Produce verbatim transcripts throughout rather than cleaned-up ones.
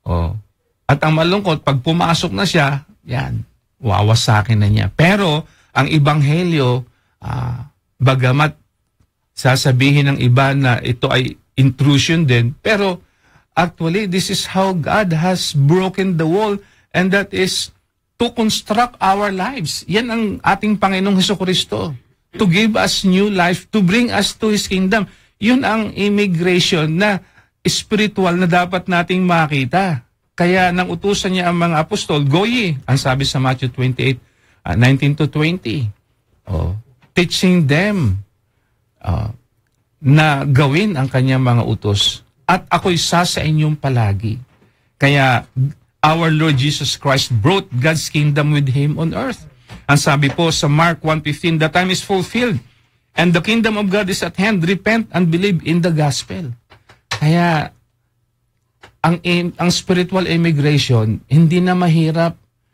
Oh. At ang malungkot, pag pumasok na siya, yan, wawasakin na niya. Pero, ang Ebanghelyo, ah, bagamat sasabihin ng iba na ito ay intrusion din, pero actually, this is how God has broken the wall, and that is to construct our lives. Yan ang ating Panginoong Hesukristo. To give us new life, to bring us to His kingdom. Yun ang immigration na spiritual na dapat nating makita. Kaya nang utusan niya ang mga apostol, go ye, ang sabi sa Matthew twenty-eight, uh, nineteen to twenty. Oh, teaching them uh, na gawin ang kanyang mga utos. At ako'y sa sa inyong palagi. Kaya our Lord Jesus Christ brought God's kingdom with Him on earth. Ang sabi po sa Mark one fifteen, the time is fulfilled and the kingdom of God is at hand. Repent and believe in the gospel. Kaya ang ang spiritual immigration hindi na mahirap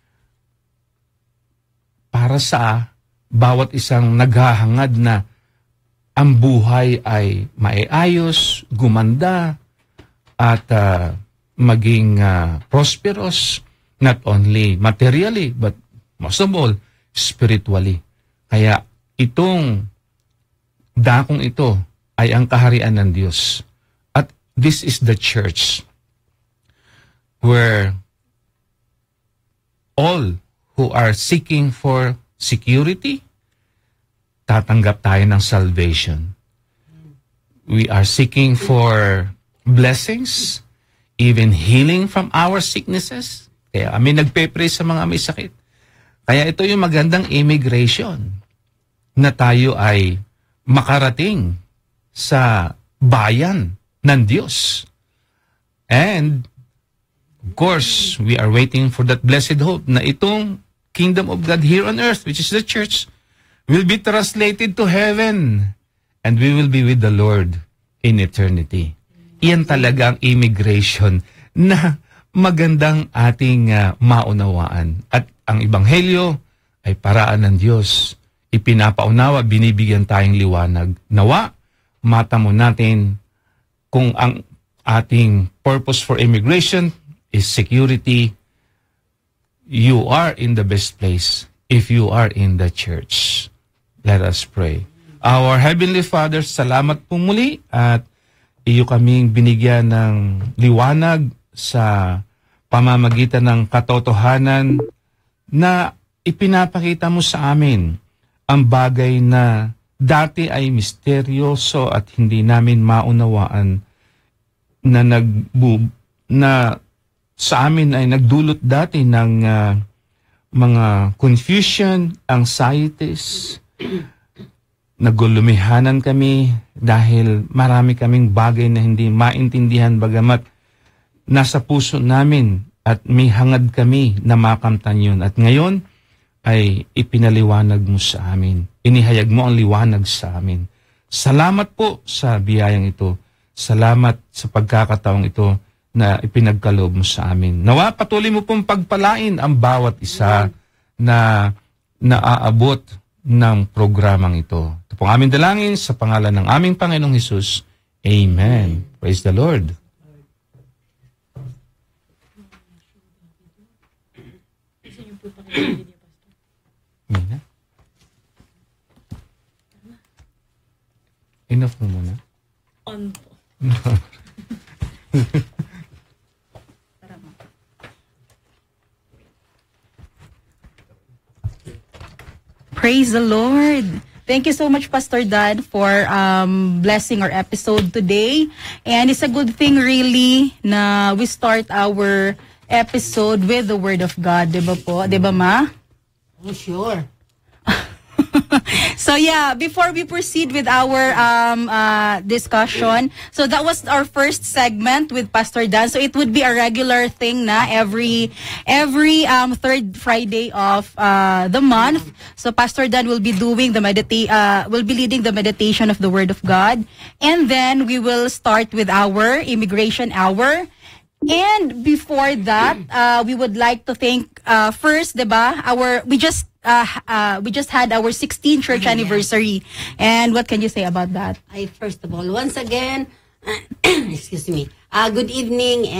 para sa bawat isang naghahangad na ang buhay ay maiayos, gumanda, at uh, maging uh, prosperous, not only materially, but most of all, spiritually. Kaya itong dakong ito ay ang kaharian ng Diyos. At this is the church where all who are seeking for security, tatanggap tayo ng salvation. We are seeking for blessings, even healing from our sicknesses. Kaya kami nagpe-pray sa mga may sakit. Kaya ito yung magandang immigration na tayo ay makarating sa bayan ng Diyos. And of course, we are waiting for that blessed hope na itong kingdom of God here on earth, which is the church, will be translated to heaven and we will be with the Lord in eternity. Iyan talaga ang immigration na magandang ating uh, maunawaan. At ang Ebanghelyo ay paraan ng Diyos. Ipinapaunawa, binibigyan tayong liwanag. Nawa, mata mo natin kung ang ating purpose for immigration is security. You are in the best place if you are in the church. Let us pray. Our Heavenly Father, salamat po muli at iyo kaming binigyan ng liwanag sa pamamagitan ng katotohanan na ipinapakita mo sa amin ang bagay na dati ay misteryoso at hindi namin maunawaan na nagbu na sa amin ay nagdulot dati ng uh, mga confusion, anxieties. Nagulumihanan kami dahil marami kaming bagay na hindi maintindihan bagamat nasa puso namin at may hangad kami na makamtan yun. At ngayon ay ipinaliwanag mo sa amin. Inihayag mo ang liwanag sa amin. Salamat po sa biyayang ito. Salamat sa pagkakataong ito na ipinagkaloob mo sa amin. Nawa, patuloy mo pong pagpalain ang bawat isa na naaabot ng programang ito. Ito pong aming dalangin sa pangalan ng aming Panginoong Hesus. Amen. Praise the Lord. Mina? Enough mo muna. On po. Praise the Lord. Thank you so much, Pastor Dan, for um, blessing our episode today. And it's a good thing, really, na we start our episode with the Word of God. Diba po? Diba, Ma? Oh, sure. So yeah, before we proceed with our um, uh, discussion, so that was our first segment with Pastor Dan. So it would be a regular thing na every every um, third Friday of uh, the month. So Pastor Dan will be doing the medita- uh, will be leading the meditation of the Word of God, and then we will start with our immigration hour. And before that, uh, we would like to thank uh, first, diba, our we just uh, uh, we just had our sixteenth church anniversary. And what can you say about that? I first of all, once again, excuse me, uh, good evening.